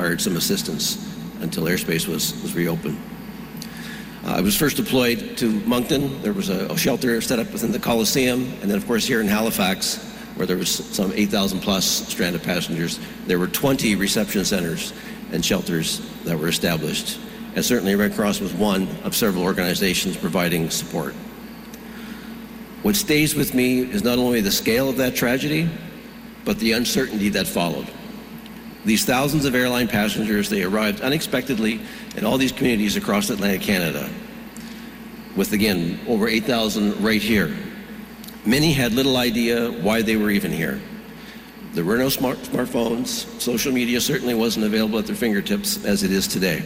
required some assistance until airspace was reopened. I was first deployed to Moncton. There was a shelter set up within the Coliseum, and then of course here in Halifax, where there was some 8,000 plus stranded passengers, there were 20 reception centers and shelters that were established. And certainly Red Cross was one of several organizations providing support. What stays with me is not only the scale of that tragedy, but the uncertainty that followed. These thousands of airline passengers, they arrived unexpectedly in all these communities across Atlantic Canada, with again, over 8,000 right here. Many had little idea why they were even here. There were no smartphones. Social media certainly wasn't available at their fingertips as it is today.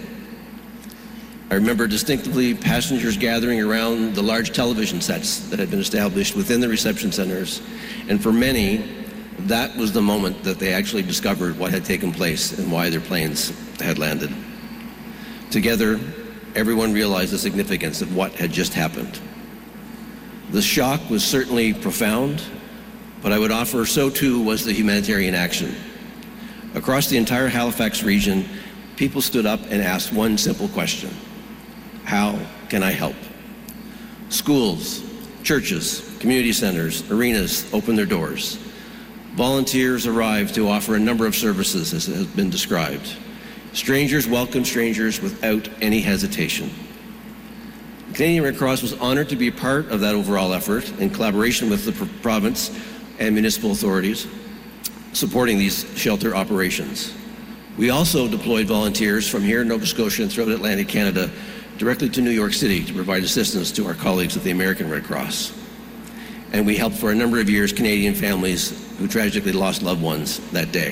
I remember distinctively passengers gathering around the large television sets that had been established within the reception centers, and for many, that was the moment that they actually discovered what had taken place and why their planes had landed. Together, everyone realized the significance of what had just happened. The shock was certainly profound, but I would offer so too was the humanitarian action. Across the entire Halifax region, people stood up and asked one simple question: how can I help? Schools, churches, community centers, arenas opened their doors. Volunteers arrived to offer a number of services, as has been described. Strangers welcomed strangers without any hesitation. The Canadian Red Cross was honored to be a part of that overall effort in collaboration with the province and municipal authorities supporting these shelter operations. We also deployed volunteers from here in Nova Scotia and throughout Atlantic Canada directly to New York City to provide assistance to our colleagues at the American Red Cross. And we helped for a number of years Canadian families who tragically lost loved ones that day.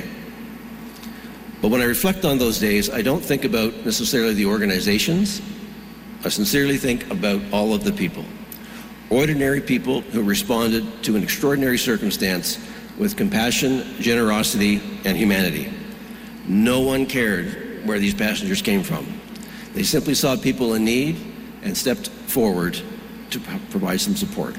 But when I reflect on those days, I don't think about necessarily the organizations. I sincerely think about all of the people. Ordinary people who responded to an extraordinary circumstance with compassion, generosity, and humanity. No one cared where these passengers came from. They simply saw people in need and stepped forward to provide some support.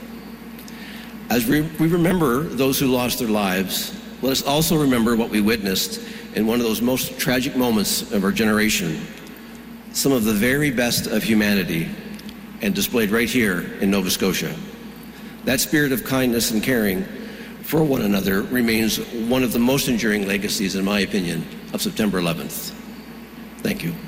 As we remember those who lost their lives, let us also remember what we witnessed in one of those most tragic moments of our generation, some of the very best of humanity, and displayed right here in Nova Scotia. That spirit of kindness and caring for one another remains one of the most enduring legacies, in my opinion, of September 11th. Thank you.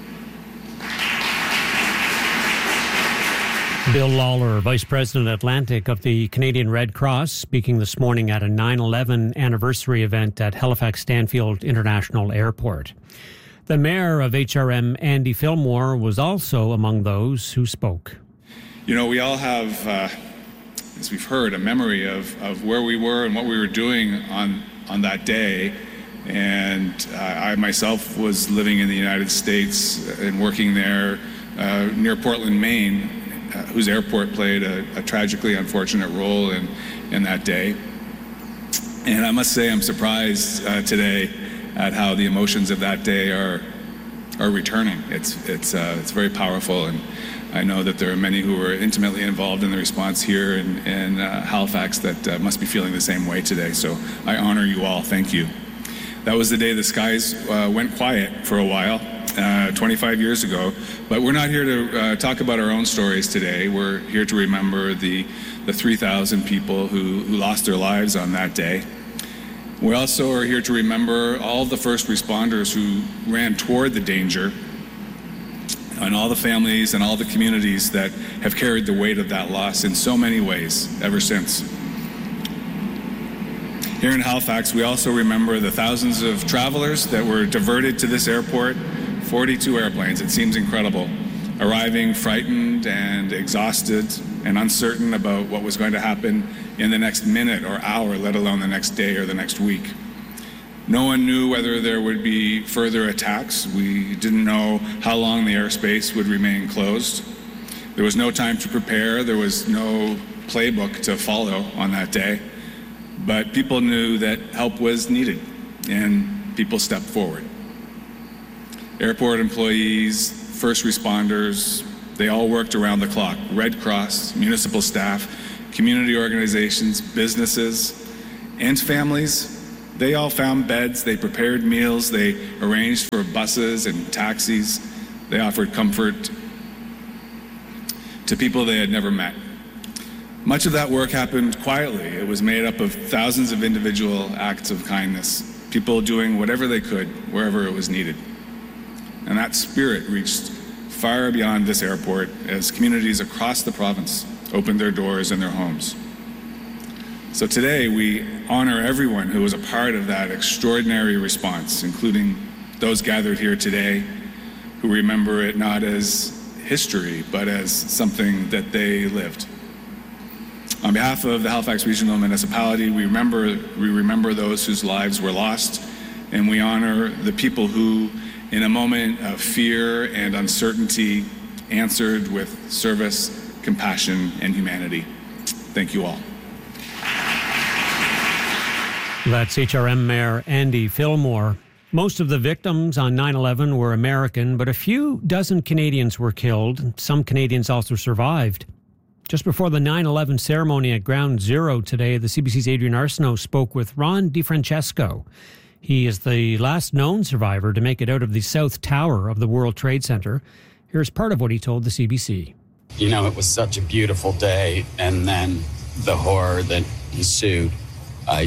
Bill Lawler, Vice President Atlantic of the Canadian Red Cross, speaking this morning at a 9/11 anniversary event at Halifax Stanfield International Airport. The Mayor of HRM, Andy Fillmore, was also among those who spoke. You know, we all have, as we've heard, a memory of where we were and what we were doing on that day. And I myself was living in the United States and working there near Portland, Maine, whose airport played a tragically unfortunate role in that day. And I must say I'm surprised today at how the emotions of that day are returning. It's very powerful, and I know that there are many who were intimately involved in the response here in Halifax that must be feeling the same way today. So I honor you all. Thank you. That was the day the skies went quiet for a while, 25 years ago. But we're not here to talk about our own stories today. We're here to remember the 3,000 people who lost their lives on that day. We also are here to remember all the first responders who ran toward the danger, and all the families and all the communities that have carried the weight of that loss in so many ways ever since. Here in Halifax, we also remember the thousands of travelers that were diverted to this airport, 42 airplanes, it seems incredible, arriving frightened and exhausted and uncertain about what was going to happen in the next minute or hour, let alone the next day or the next week. No one knew whether there would be further attacks. We didn't know how long the airspace would remain closed. There was no time to prepare. There was no playbook to follow on that day. But people knew that help was needed, and people stepped forward. Airport employees, first responders, they all worked around the clock. Red Cross, municipal staff, community organizations, businesses, and families, They all found beds, they prepared meals, they arranged for buses and taxis. They offered comfort to people they had never met. Much of that work happened quietly. It was made up of thousands of individual acts of kindness, people doing whatever they could, wherever it was needed. And that spirit reached far beyond this airport as communities across the province opened their doors and their homes. So today we honor everyone who was a part of that extraordinary response, including those gathered here today who remember it not as history, but as something that they lived. On behalf of the Halifax Regional Municipality, we remember those whose lives were lost, and we honor the people who, in a moment of fear and uncertainty, answered with service, compassion, and humanity. Thank you all. That's HRM Mayor Andy Fillmore. Most of the victims on 9/11 were American, but a few dozen Canadians were killed. Some Canadians also survived. Just before the 9/11 ceremony at Ground Zero today, the CBC's Adrian Arsenault spoke with Ron DiFrancesco. He is the last known survivor to make it out of the South Tower of the World Trade Center. Here's part of what he told the CBC. You know, it was such a beautiful day, and then the horror that ensued. I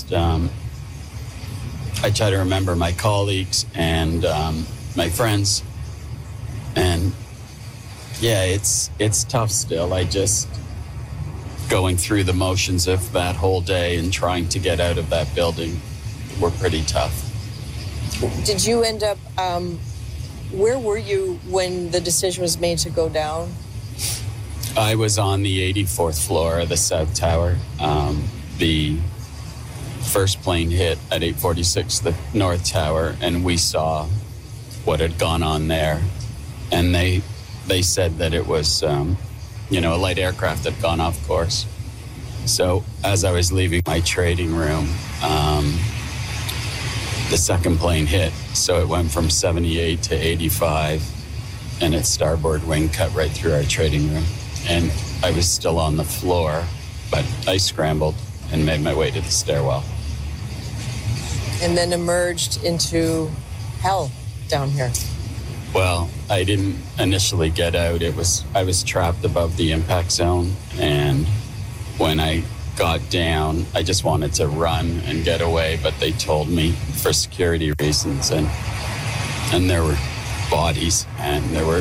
try to remember my colleagues and my friends, and yeah, it's tough still. I just going through the motions of that whole day and trying to get out of that building were pretty tough. Did you end up, where were you when the decision was made to go down? I was on the 84th floor of the South Tower. The first plane hit at 846, the North Tower, and we saw what had gone on there. And they said that it was, a light aircraft had gone off course. So as I was leaving my trading room, the second plane hit. So it went from 78 to 85, and its starboard wing cut right through our trading room. And I was still on the floor, but I scrambled and made my way to the stairwell. And then emerged into hell down here. Well, I didn't initially get out. I was trapped above the impact zone, and when I got down, I just wanted to run and get away, but they told me for security reasons, and there were bodies, and there were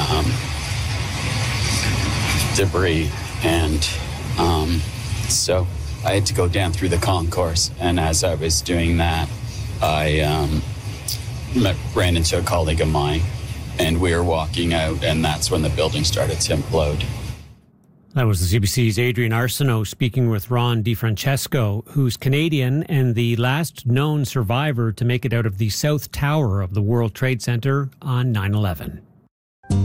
debris, and so I had to go down through the concourse, and as I was doing that, I ran into a colleague of mine, and we were walking out, and that's when the building started to implode. That was the CBC's Adrian Arsenault speaking with Ron DiFrancesco, who's Canadian and the last known survivor to make it out of the South Tower of the World Trade Center on 9/11.